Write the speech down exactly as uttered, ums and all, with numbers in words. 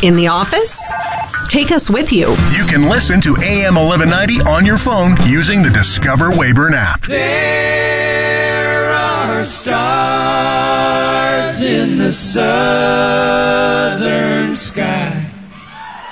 In the office? Take us with you. You can listen to A M eleven ninety on your phone using the Discover Weyburn app. There are stars in the southern sky.